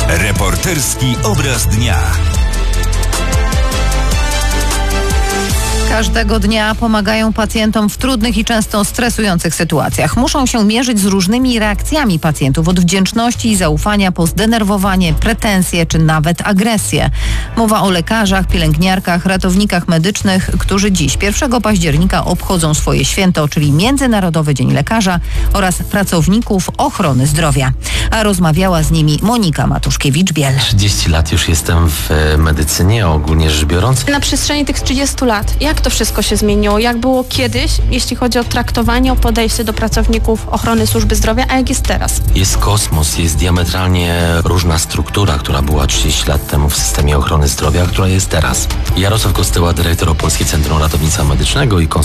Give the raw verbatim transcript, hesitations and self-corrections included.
Reporterski obraz dnia. Każdego dnia pomagają pacjentom w trudnych i często stresujących sytuacjach. Muszą się mierzyć z różnymi reakcjami pacjentów, od wdzięczności i zaufania po zdenerwowanie, pretensje czy nawet agresję. Mowa o lekarzach, pielęgniarkach, ratownikach medycznych, którzy dziś, pierwszego października, obchodzą swoje święto, czyli Międzynarodowy Dzień Lekarza, oraz pracowników ochrony zdrowia. A rozmawiała z nimi Monika Matuszkiewicz-Biel. trzydzieści lat już jestem w medycynie, ogólnie rzecz biorąc. Na przestrzeni tych trzydziestu lat, jak to wszystko się zmieniło? Jak było kiedyś, jeśli chodzi o traktowanie, o podejście do pracowników ochrony służby zdrowia, a jak jest teraz? Jest kosmos, jest diametralnie różna struktura, która była trzydzieści lat temu w systemie ochrony zdrowia, a która jest teraz. Jarosław Kostyła, dyrektor Opolskie Centrum Ratownictwa Medycznego i